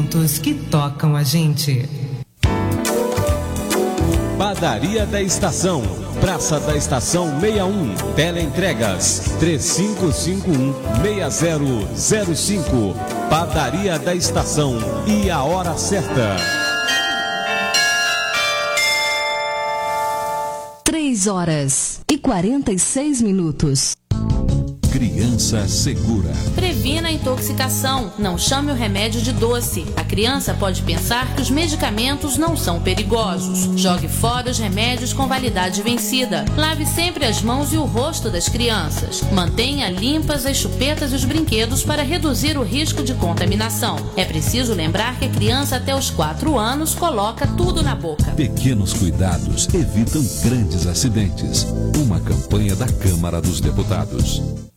momentos que tocam a gente. Padaria da Estação, Praça da Estação 61, Teleentregas 3551-6005. Padaria da Estação e a hora certa. 3h46. Criança segura. Previna a intoxicação. Não chame o remédio de doce. A criança pode pensar que os medicamentos não são perigosos. Jogue fora os remédios com validade vencida. Lave sempre as mãos e o rosto das crianças. Mantenha limpas as chupetas e os brinquedos para reduzir o risco de contaminação. É preciso lembrar que a criança até os 4 anos coloca tudo na boca. Pequenos cuidados evitam grandes acidentes. Uma campanha da Câmara dos Deputados.